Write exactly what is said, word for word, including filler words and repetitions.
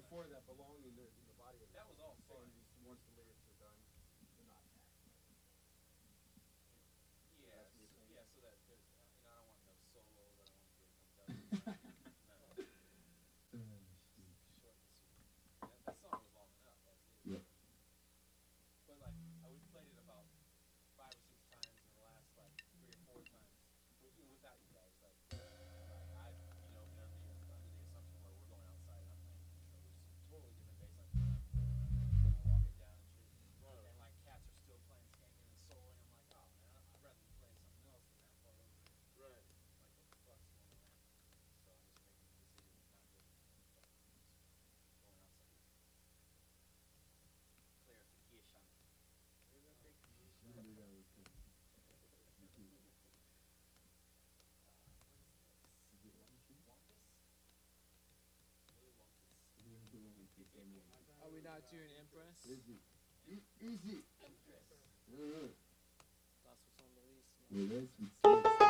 before that belong in the in the body of the That was song. all He's fun. saying just once the lyrics are done, they're not tacked. Yeah, That's what you're so, saying? yeah, so that there, you know, I don't want no solos. I don't want here comes Dusty. No, Uh, just short and sweet. And that, that song was long enough as is. yeah. But like, I we played it about five or six times in the last like three or four times, with, you know, without you guys. Like, like I, you know, been under the under the assumption where we're going outside and I'm playing intro, which is a totally different bass line. And I walk it down and shit, Right. and like cats are still playing skanking and soloing. I'm like, oh man, I'd rather be playing something else than that part over here. Right. Like, what the fuck's going on? So I'm just making the decision not to fuck with this. Going outside. Clarification. You knew that was coming. You too. Uh, what is this? Is it Wampus? Wampus? Willy Wampus. Wampus, I mean. Are we not doing Impress? Is it? I- Is it? Impress. Uh, That's what's on the list. well, that's what's